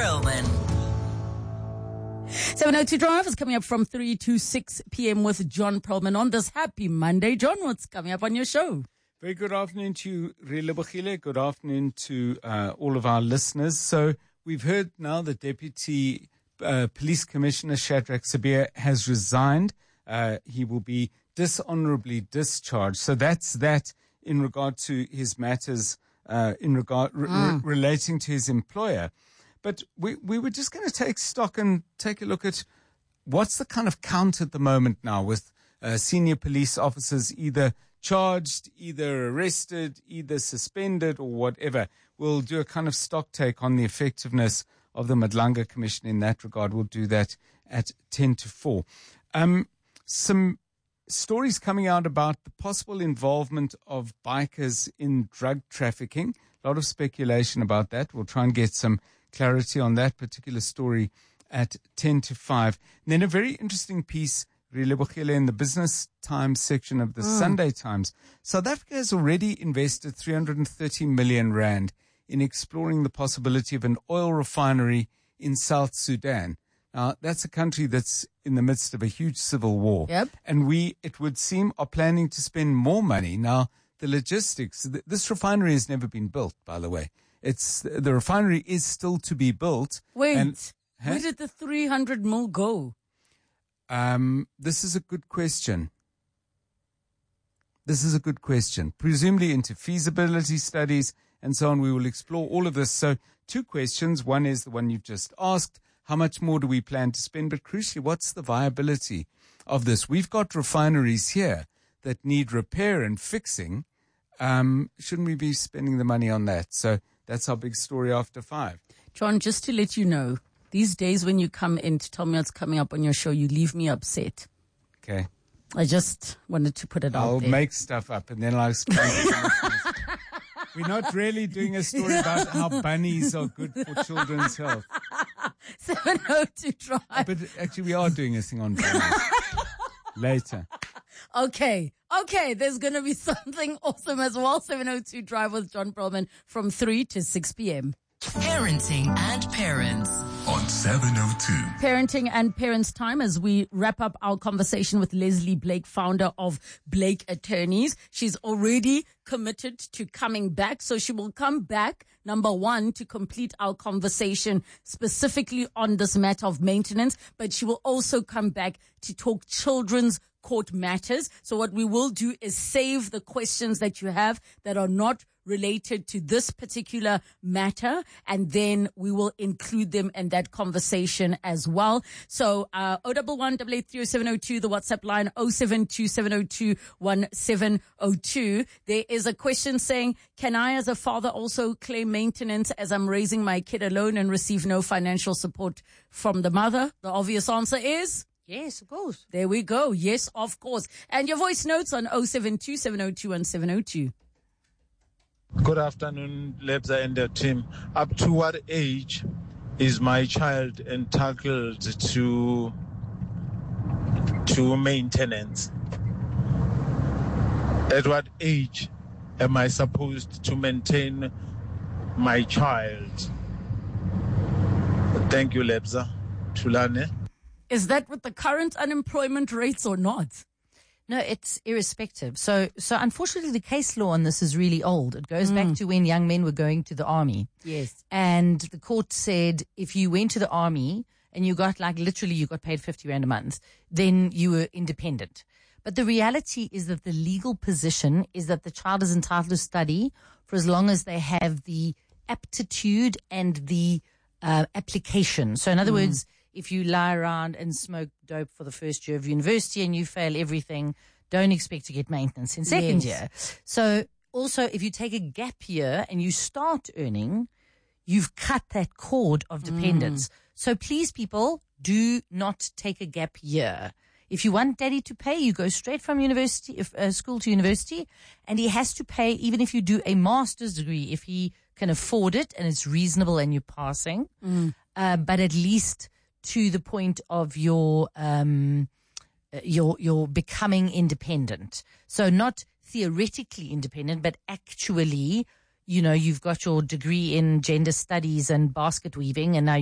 Perlman. 702 Drive is coming up from 3 to 6 p.m. with John Perlman on this happy Monday. John, what's coming up on your show? Very good afternoon to you, Relebogile. Good afternoon to all of our listeners. So we've heard now that Deputy Police Commissioner Shadrack Sibiya has resigned. He will be dishonorably discharged. So that's that in regard to his matters relating to his employer. But we were just going to take stock and take a look at what's the kind of count at the moment now with senior police officers either charged, either arrested, either suspended or whatever. We'll do a kind of stock take on the effectiveness of the Madlanga Commission in that regard. We'll do that at 10 to 4. Some stories coming out about the possible involvement of bikers in drug trafficking. A lot of speculation about that. We'll try and get some clarity on that particular story at 10 to 5. And then a very interesting piece, Relebogile, in the Business Times section of the Sunday Times. South Africa has already invested 330 million rand in exploring the possibility of an oil refinery in South Sudan. Now, that's a country that's in the midst of a huge civil war. Yep. And we, it would seem, are planning to spend more money. Now, the logistics, this refinery has never been built, by the way. The refinery is still to be built. Wait, where did the 300 mil go? This is a good question. Presumably into feasibility studies and so on. We will explore all of this. So 2 questions. One is the one you've just asked. How much more do we plan to spend? But crucially, what's the viability of this? We've got refineries here that need repair and fixing. Shouldn't we be spending the money on that? So that's our big story after 5. John, just to let you know, these days when you come in to tell me what's coming up on your show, you leave me upset. Okay. I just wanted to put it out there. I'll make stuff up and then I'll explain it. We're not really doing a story about how bunnies are good for children's health. 702 Drive. But actually we are doing a thing on bunnies. Later. Okay. There's going to be something awesome as well. 702 Drive with John Perlman from 3 to 6 p.m. Parenting and Parents on 702. Parenting and Parents time as we wrap up our conversation with Leslie Blake, founder of Blake Attorneys. She's already committed to coming back. So she will come back, number 1, to complete our conversation specifically on this matter of maintenance, but she will also come back to talk children's court matters. So what we will do is save the questions that you have that are not related to this particular matter, and then we will include them in that conversation as well. So 011-883-0702, the WhatsApp line 072-702-1702. There is a question saying, can I as a father also claim maintenance as I'm raising my kid alone and receive no financial support from the mother? The obvious answer is yes, of course. There we go. Yes, of course. And your voice notes on 072-702-1702. Good afternoon, Lebza and the team. Up to what age is my child entitled to maintenance? At what age am I supposed to maintain my child? Thank you, Lebza. Tulane. Is that with the current unemployment rates or not? No, it's irrespective. So unfortunately the case law on this is really old. It goes back to when young men were going to the army. Yes. And the court said if you went to the army and you got you got paid 50 rand a month, then you were independent. But the reality is that the legal position is that the child is entitled to study for as long as they have the aptitude and the application. So in other words, if you lie around and smoke dope for the first year of university and you fail everything, don't expect to get maintenance in second year. So also, if you take a gap year and you start earning, you've cut that cord of dependence. So please, people, do not take a gap year. If you want daddy to pay, you go straight from school to university, and he has to pay even if you do a master's degree, if he can afford it and it's reasonable and you're passing. But at least to the point of your becoming independent. So not theoretically independent, but actually, you've got your degree in gender studies and basket weaving, and now